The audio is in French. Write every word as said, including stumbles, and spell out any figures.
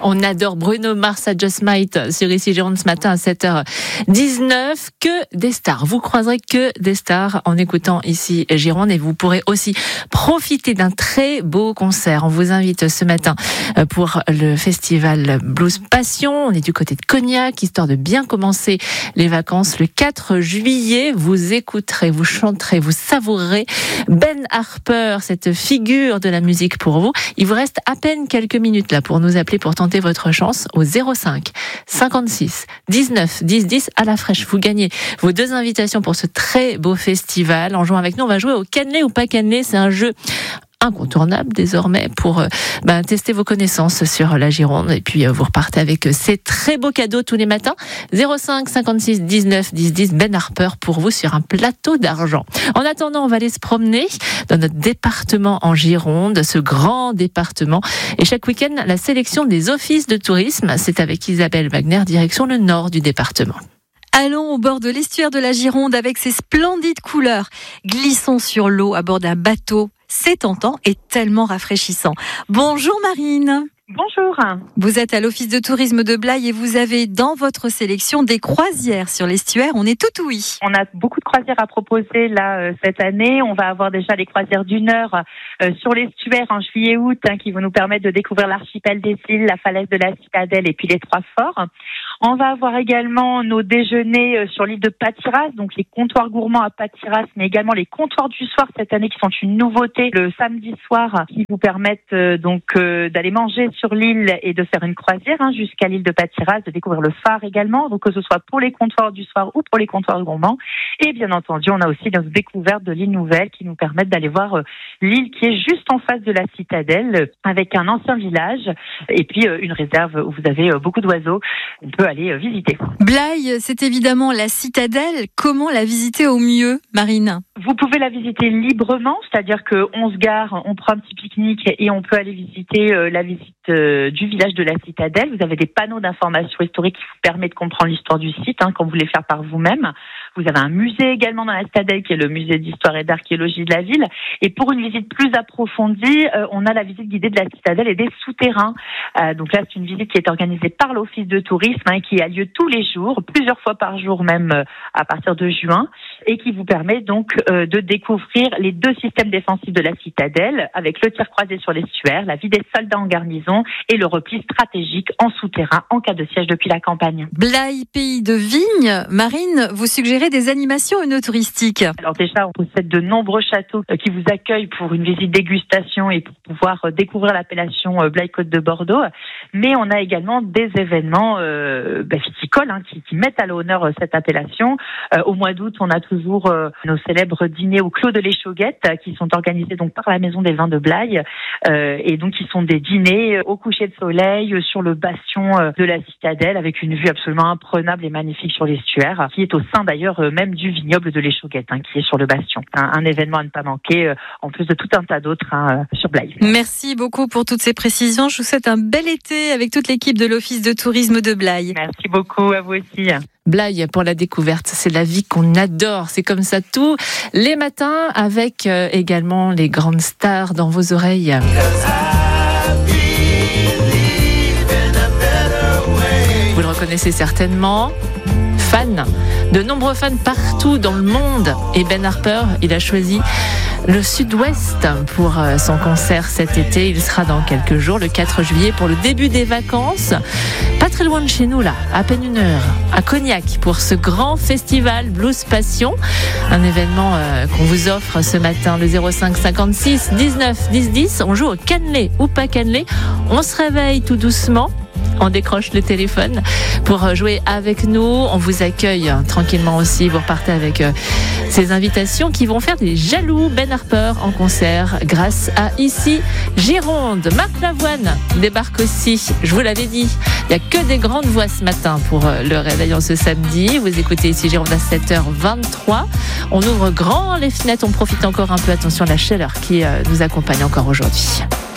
On adore Bruno Mars à Just Might sur Ici Gironde ce matin à sept heures dix-neuf. Que des stars. Vous croiserez que des stars en écoutant Ici Gironde et vous pourrez aussi profiter d'un très beau concert. On vous invite ce matin pour le festival Blues Passion. On est du côté de Cognac, histoire de bien commencer les vacances. Le quatre juillet, vous écouterez, vous chanterez, vous savourerez Ben Harper, cette figure de la musique pour vous. Il vous reste à peine quelques minutes là pour nous appeler pour tenter votre chance au zéro cinq cinquante-six dix-neuf dix dix à la fraîche. Vous gagnez vos deux invitations pour ce très beau festival. En jouant avec nous, on va jouer au cannelé ou pas cannelé. C'est un jeu incontournable désormais pour euh, ben, tester vos connaissances sur la Gironde et puis euh, vous repartez avec ces très beaux cadeaux tous les matins. Zéro cinq cinquante-six dix-neuf dix dix, Ben Harper pour vous sur un plateau d'argent. En attendant, on va aller se promener dans notre département en Gironde, ce grand département, et chaque week-end la sélection des offices de tourisme, c'est avec Isabelle Wagner, direction le nord du département. Allons au bord de l'estuaire de la Gironde avec ses splendides couleurs. Glissons sur l'eau à bord d'un bateau. C'est tentant et tellement rafraîchissant. Bonjour Marine. Bonjour. Vous êtes à l'office de tourisme de Blaye et vous avez dans votre sélection des croisières sur l'estuaire. On est tout ouïe. On a beaucoup de croisières à proposer là euh, cette année. On va avoir déjà les croisières d'une heure euh, sur l'estuaire en juillet-août hein, qui vont nous permettre de découvrir l'archipel des îles, la falaise de la Citadelle et puis les trois forts. On va avoir également nos déjeuners euh, sur l'île de Patiras, donc les comptoirs gourmands à Patiras, mais également les comptoirs du soir cette année qui sont une nouveauté le samedi soir qui vous permettent euh, donc euh, d'aller manger sur l'île et de faire une croisière hein, jusqu'à l'île de Patiras, de découvrir le phare également, donc que ce soit pour les comptoirs du soir ou pour les comptoirs gourmands. Et bien entendu, on a aussi nos découvertes de l'île nouvelle qui nous permettent d'aller voir euh, l'île qui est juste en face de la Citadelle euh, avec un ancien village et puis euh, une réserve où vous avez euh, beaucoup d'oiseaux. On peut aller euh, visiter. Blaye, c'est évidemment la Citadelle. Comment la visiter au mieux, Marine ? Vous pouvez la visiter librement, c'est-à-dire qu'on se gare, on prend un petit pique-nique et on peut aller visiter euh, la visite euh, du village de la Citadelle. Vous avez des panneaux d'information historique qui vous permettent de comprendre l'histoire du site hein, quand vous voulez faire par vous-même. Vous avez un musée également dans la Citadelle qui est le musée d'histoire et d'archéologie de la ville. Et pour une visite plus approfondie, euh, on a la visite guidée de la Citadelle et des souterrains. Euh, donc là, c'est une visite qui est organisée par l'Office de tourisme hein, qui a lieu tous les jours, plusieurs fois par jour même euh, à partir de juin, et qui vous permet donc euh, de découvrir les deux systèmes défensifs de la Citadelle avec le tir croisé sur l'estuaire, la vie des soldats en garnison et le repli stratégique en souterrain en cas de siège depuis la campagne. Blaye, pays de vignes. Marine, vous suggérez des animations œnotouristiques. Alors déjà, on possède de nombreux châteaux qui vous accueillent pour une visite dégustation et pour pouvoir découvrir l'appellation Blaye Côte de Bordeaux. Mais on a également des événements euh, bah, viticoles hein, qui, qui mettent à l'honneur cette appellation. Euh, au mois d'août, on a toujours euh, nos célèbres dîners au Clos de l'Échauguette qui sont organisés donc par la Maison des Vins de Blaye euh, et donc qui sont des dîners au coucher de soleil sur le bastion euh, de la Citadelle avec une vue absolument imprenable et magnifique sur l'estuaire qui est au sein d'ailleurs euh, même du vignoble de l'Échauguette hein, qui est sur le bastion. Un, un événement à ne pas manquer euh, en plus de tout un tas d'autres hein, sur Blaye. Merci beaucoup pour toutes ces précisions. Je vous souhaite un bel été avec toute l'équipe de l'Office de tourisme de Blaye. Merci beaucoup à vous aussi. Blaye pour la découverte, c'est la vie qu'on adore, c'est comme ça tous les matins avec euh, également les grandes stars dans vos oreilles. Vous le reconnaissez certainement, fan, de nombreux fans partout dans le monde et Ben Harper, il a choisi le Sud-Ouest pour son concert cet été. Il sera dans quelques jours, le quatre juillet, pour le début des vacances. Pas très loin de chez nous, là, à peine une heure, à Cognac, pour ce grand festival Blues Passion. Un événement euh, qu'on vous offre ce matin, le zéro cinq cinquante-six dix-neuf dix dix. On joue au cannelé ou pas cannelé. On se réveille tout doucement. On décroche le téléphone pour jouer avec nous. On vous accueille tranquillement aussi. Vous repartez avec euh, ces invitations qui vont faire des jaloux. Ben Harper en concert grâce à Ici Gironde. Marc Lavoine débarque aussi. Je vous l'avais dit, il n'y a que des grandes voix ce matin pour euh, le réveil en ce samedi. Vous écoutez Ici Gironde à sept heures vingt-trois. On ouvre grand les fenêtres. On profite encore un peu. Attention à la chaleur qui euh, nous accompagne encore aujourd'hui.